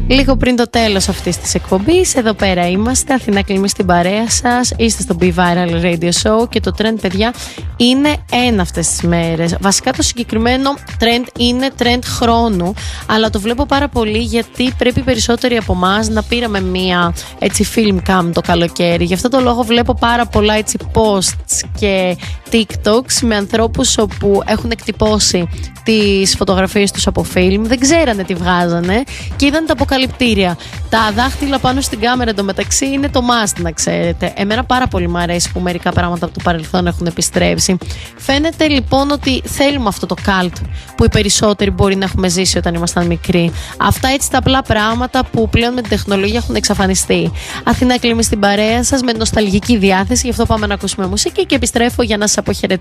Λίγο πριν το τέλος αυτής της εκπομπής, εδώ πέρα είμαστε, Αθηνά Κλίμη στην παρέα σας. Είστε στο Be Viral Radio Show και το trend, παιδιά, είναι ένα αυτές τις μέρες. Βασικά το συγκεκριμένο trend είναι trend χρόνου, αλλά το βλέπω πάρα πολύ γιατί πρέπει περισσότεροι από εμάς να πήραμε μία έτσι film cam το καλοκαίρι. Γι' αυτό το λόγο βλέπω πάρα πολλά έτσι posts και TikToks με ανθρώπους όπου έχουν εκτυπώσει τις φωτογραφίες τους από film, δεν ξέρανε τι βγάζανε και είδαν τα αποκαλυπτήρια. Τα δάχτυλα πάνω στην κάμερα εντωμεταξύ είναι το must, να ξέρετε. Εμένα πάρα πολύ μου αρέσει που μερικά πράγματα από το παρελθόν έχουν επιστρέψει. Φαίνεται λοιπόν ότι θέλουμε αυτό το cult που οι περισσότεροι μπορεί να έχουμε ζήσει όταν ήμασταν μικροί. Αυτά έτσι τα απλά πράγματα που πλέον με την τεχνολογία έχουν εξαφανιστεί. Αθηνά Κλίμη στην παρέα σας με νοσταλγική διάθεση, γι' αυτό πάμε να ακούσουμε μουσική και επιστρέφω για να σας αποχαιρετήσω.